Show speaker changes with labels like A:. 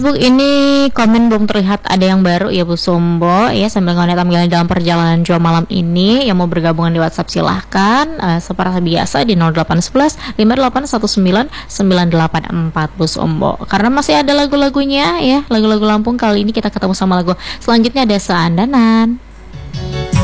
A: Facebook ini komen belum terlihat ada yang baru ya Bu Sombo ya, sambil ngeliat tampilan dalam perjalanan jual malam ini. Yang mau bergabungan di WhatsApp silahkan, seperti biasa di 0811 5819 984 Bu Sombo. Karena masih ada lagu-lagunya ya, lagu-lagu Lampung. Kali ini kita ketemu sama lagu selanjutnya, ada Seandanan.